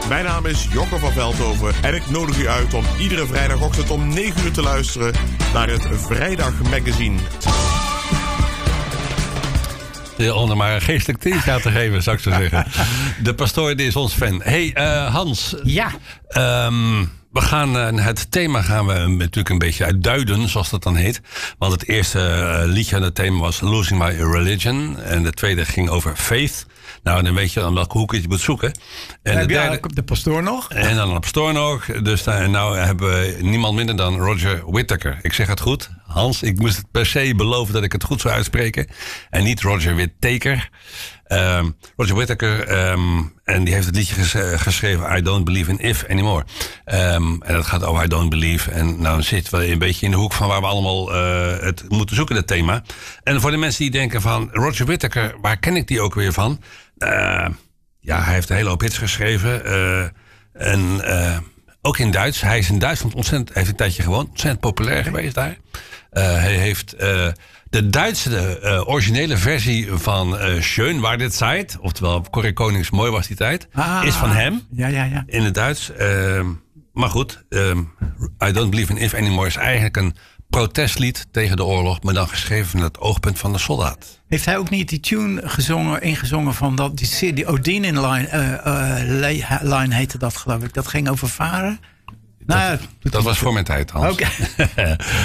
Mijn naam is Jocke van Veldhoven en ik nodig u uit om iedere vrijdagochtend om 9 uur te luisteren naar het Vrijdag Magazine. Om er maar een geestelijk tintje aan te geven, zou ik zo zeggen. De pastoor die is ons fan. Hey, Hans. Ja. We gaan het thema gaan we natuurlijk een beetje uitduiden, zoals dat dan heet. Want het eerste liedje aan het thema was Losing My Religion. En de tweede ging over faith. Nou, dan weet je aan welke hoek je moet zoeken. En heb de derde, je de pastoor nog? En dan de pastoor nog. Dus nou hebben we niemand minder dan Roger Whittaker. Ik zeg het goed. Hans, ik moest het per se beloven dat ik het goed zou uitspreken. En niet Roger Whittaker. Roger Whittaker. En die heeft het liedje geschreven I Don't Believe in If Anymore. En dat gaat over I Don't Believe. En nou zitten we een beetje in de hoek van waar we allemaal het moeten zoeken, dat thema. En voor de mensen die denken van Roger Whittaker, waar ken ik die ook weer van? Ja, hij heeft een hele hoop hits geschreven. Ook in Duits. Hij is in Duitsland heeft een tijdje gewoond. Ontzettend populair geweest daar. Hij heeft de Duitse originele versie van Schön war die Zeit. Oftewel, Corrie Konings Mooi was die tijd. Is van hem. Ja. In het Duits. Maar goed, I Don't Believe in If Anymore is eigenlijk een protestlied tegen de oorlog, maar dan geschreven van het oogpunt van de soldaat. Heeft hij ook niet die tune ingezongen van die Odin-line heette dat, geloof ik. Dat ging over varen. Dat was voor mijn tijd, Hans. Okay.